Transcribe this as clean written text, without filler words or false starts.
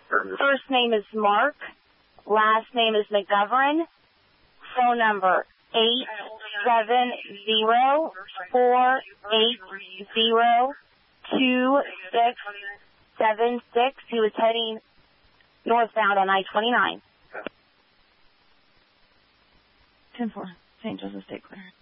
First name is Mark. Last name is McGovern. Phone number 870-480-2676. He was heading northbound on I-29. 10-4, St. Joseph State Clear.